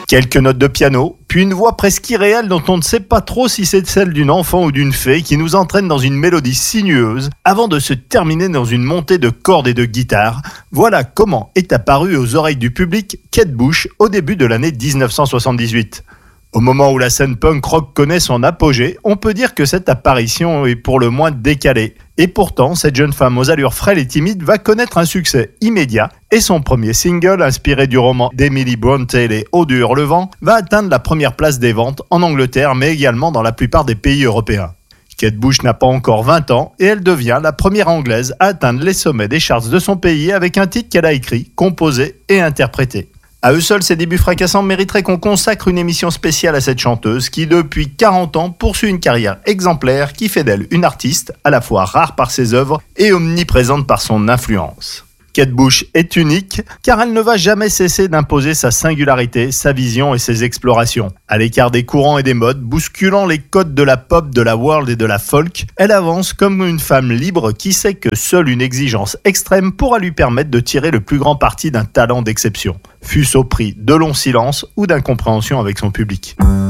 Quelques notes de piano, puis une voix presque irréelle dont on ne sait pas trop si c'est celle d'une enfant ou d'une fée qui nous entraîne dans une mélodie sinueuse avant de se terminer dans une montée de cordes et de guitare. Voilà comment est apparue aux oreilles du public Kate Bush au début de l'année 1978. Au moment où la scène punk rock connaît son apogée, on peut dire que cette apparition est pour le moins décalée. Et pourtant, cette jeune femme aux allures frêles et timides va connaître un succès immédiat et son premier single, inspiré du roman d'Emily Brontë, Les Hauts du Hurlevent, va atteindre la première place des ventes en Angleterre mais également dans la plupart des pays européens. Kate Bush n'a pas encore 20 ans et elle devient la première anglaise à atteindre les sommets des charts de son pays avec un titre qu'elle a écrit, composé et interprété. À eux seuls, ces débuts fracassants mériteraient qu'on consacre une émission spéciale à cette chanteuse qui, depuis 40 ans, poursuit une carrière exemplaire qui fait d'elle une artiste à la fois rare par ses œuvres et omniprésente par son influence. Kate Bush est unique car elle ne va jamais cesser d'imposer sa singularité, sa vision et ses explorations. À l'écart des courants et des modes, bousculant les codes de la pop, de la world et de la folk, elle avance comme une femme libre qui sait que seule une exigence extrême pourra lui permettre de tirer le plus grand parti d'un talent d'exception, fût-ce au prix de longs silences ou d'incompréhension avec son public.